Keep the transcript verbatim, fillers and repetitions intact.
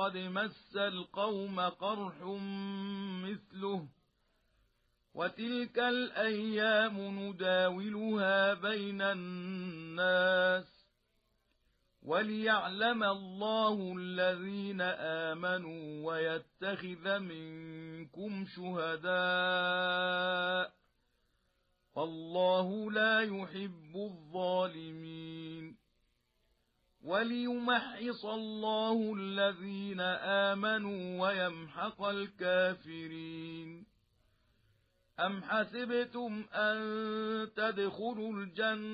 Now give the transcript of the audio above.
وقد مس القوم قرح مثله وتلك الأيام نداولها بين الناس وليعلم الله الذين آمنوا ويتخذ منكم شهداء والله لا يحب الظالمين وليمحص الله الذين آمنوا ويمحق الكافرين أم حسبتم أن تدخلوا الجنة